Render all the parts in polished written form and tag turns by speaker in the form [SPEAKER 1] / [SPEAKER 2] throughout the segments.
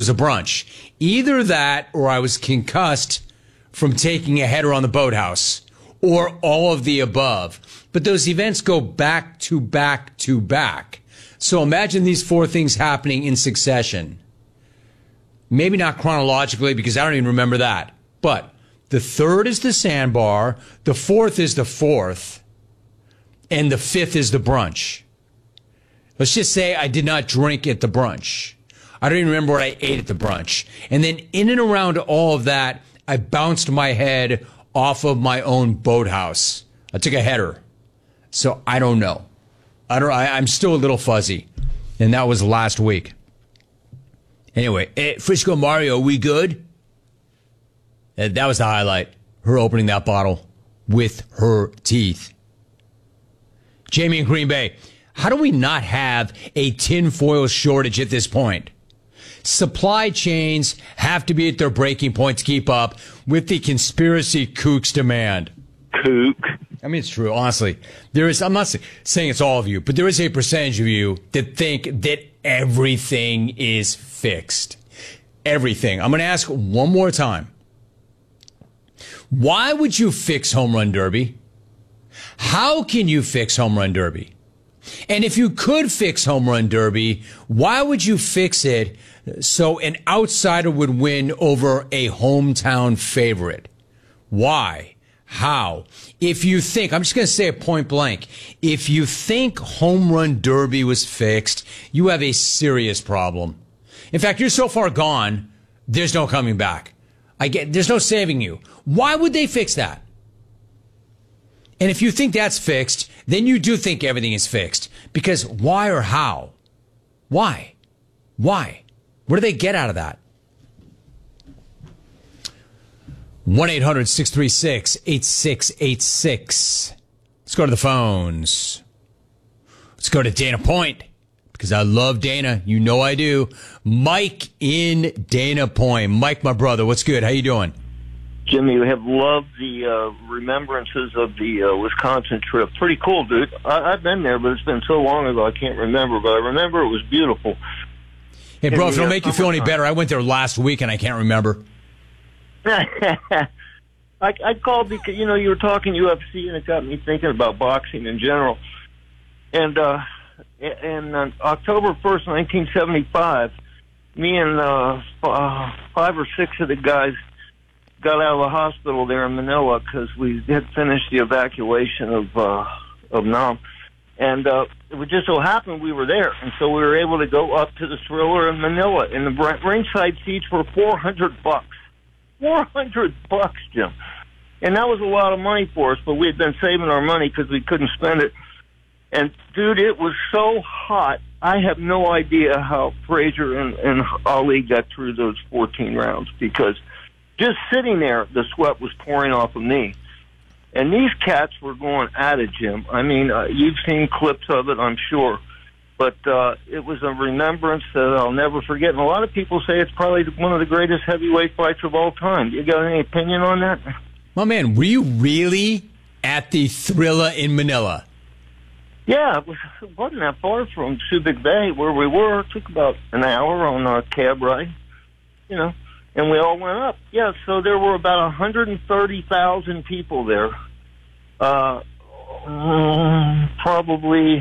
[SPEAKER 1] was a brunch. Either that or I was concussed from taking a header on the boathouse, or all of the above. But those events go back to back to back. So imagine these four things happening in succession. Maybe not chronologically, because I don't even remember that. But the third is the sandbar, the fourth is the fourth, and the fifth is the brunch. Let's just say I did not drink at the brunch. I don't even remember what I ate at the brunch. And then in and around all of that, I bounced my head off of my own boathouse. I took a header. So I don't know. I'm still a little fuzzy. And that was last week. Anyway, Frisco Mario, we good? That was the highlight. Her opening that bottle with her teeth. Jamie in Green Bay, how do we not have a tinfoil shortage at this point? Supply chains have to be at their breaking point to keep up with the conspiracy kook's demand.
[SPEAKER 2] Kook.
[SPEAKER 1] I mean, it's true, honestly. I'm not saying it's all of you, but there is a percentage of you that think that everything is fixed. Everything. I'm going to ask one more time. Why would you fix Home Run Derby? How can you fix Home Run Derby? And if you could fix Home Run Derby, why would you fix it so an outsider would win over a hometown favorite? Why? How? If you think, I'm just going to say it point blank, if you think Home Run Derby was fixed, you have a serious problem. In fact, you're so far gone, there's no coming back. There's no saving you. Why would they fix that? And if you think that's fixed, then you do think everything is fixed. Because why or how? Why? Why? What do they get out of that? 1-800-636-8686. Let's go to the phones. Let's go to Dana Point, because I love Dana. You know I do. Mike in Dana Point. Mike, my brother, what's good? How you doing?
[SPEAKER 2] Jimmy, we have loved the remembrances of the Wisconsin trip. Pretty cool, dude. I've been there, but it's been so long ago I can't remember. But I remember it was beautiful.
[SPEAKER 1] Hey, bro, if it'll make you feel any better, I went there last week and I can't remember.
[SPEAKER 2] I called because, you were talking UFC, and it got me thinking about boxing in general. And on October 1st, 1975, me and 5 or 6 of the guys got out of the hospital there in Manila because we had finished the evacuation of Nam. And it just so happened we were there. And so we were able to go up to the Thriller in Manila. And the ringside seats were $400. $400, Jim. And that was a lot of money for us, but we had been saving our money because we couldn't spend it. And, dude, it was so hot. I have no idea how Frazier and Ali got through those 14 rounds, because just sitting there, the sweat was pouring off of me. And these cats were going at it, Jim. I mean, you've seen clips of it, I'm sure. But it was a remembrance that I'll never forget. And a lot of people say it's probably one of the greatest heavyweight fights of all time. You got any opinion on that?
[SPEAKER 1] My man, were you really at the Thrilla in Manila?
[SPEAKER 2] Yeah, it wasn't that far from Subic Bay where we were. It took about an hour on our cab ride, and we all went up. Yeah, so there were about 130,000 people there. Probably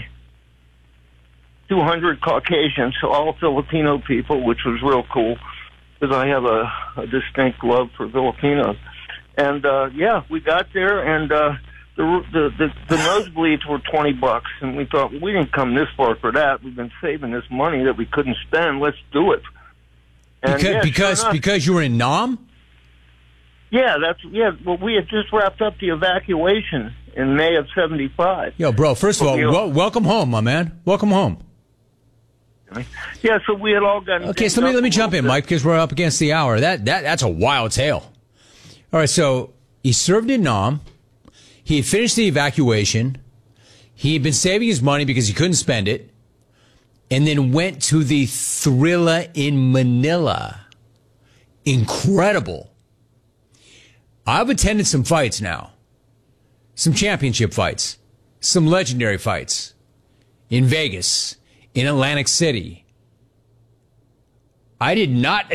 [SPEAKER 2] 200 Caucasians, all Filipino people, which was real cool because I have a distinct love for Filipinos. And, we got there, and the nosebleeds were $20, and we thought, we didn't come this far for that. We've been saving this money that we couldn't spend. Let's do it. And
[SPEAKER 1] because you were in Nam?
[SPEAKER 2] Yeah, well, we had just wrapped up the evacuation in May of 75.
[SPEAKER 1] Yo, bro, first of all, welcome home, my man. Welcome home.
[SPEAKER 2] Yeah, so we had all gotten...
[SPEAKER 1] Okay, so let me jump in, Mike, because we're up against the hour. That's a wild tale. All right, so he served in Nam. He had finished the evacuation. He had been saving his money because he couldn't spend it. And then went to the Thrilla in Manila. Incredible. I've attended some fights now. Some championship fights. Some legendary fights. In Vegas. In Atlantic City. I did not